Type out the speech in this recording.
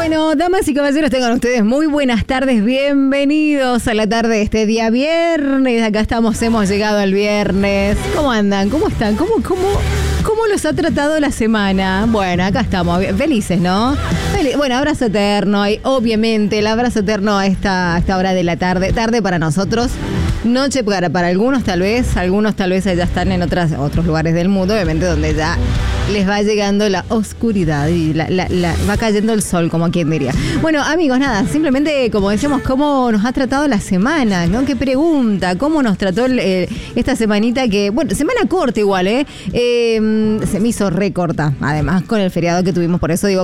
Bueno, damas y caballeros, tengan ustedes muy buenas tardes, bienvenidos a la tarde de este día viernes. Acá estamos, hemos llegado al viernes. ¿Cómo andan? ¿Cómo están? ¿Cómo los ha tratado la semana? Bueno, acá estamos, felices, ¿no? Bueno, abrazo eterno, y obviamente el abrazo eterno a esta hora de la tarde. Tarde para nosotros, noche para algunos tal vez ya están en otros lugares del mundo, obviamente donde ya les va llegando la oscuridad y va cayendo el sol, como quien diría. Bueno, amigos, nada, simplemente, como decíamos, cómo nos ha tratado la semana, ¿no? Qué pregunta, cómo nos trató esta semanita que, bueno, semana corta igual, se me hizo re corta, además con el feriado que tuvimos, por eso digo